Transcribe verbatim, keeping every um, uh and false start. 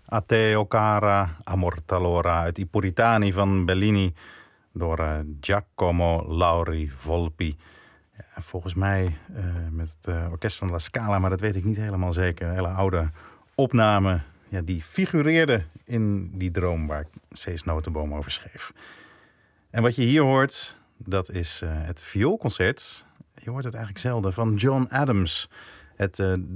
A te o cara, amor talora uit I Puritani van Bellini door uh, Giacomo Lauri Volpi. Ja, volgens mij uh, met het uh, orkest van La Scala, maar dat weet ik niet helemaal zeker. Een hele oude opname, ja, die figureerde in die droom waar ik Cees Notenboom over schreef. En wat je hier hoort, dat is uh, het vioolconcert. Je hoort het eigenlijk zelden, van John Adams. Het uh,